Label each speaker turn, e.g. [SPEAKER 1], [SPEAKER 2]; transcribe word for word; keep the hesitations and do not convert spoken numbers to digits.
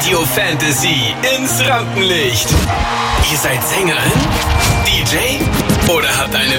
[SPEAKER 1] Radio Fantasy ins Rampenlicht. Ihr seid Sängerin, D J oder habt eine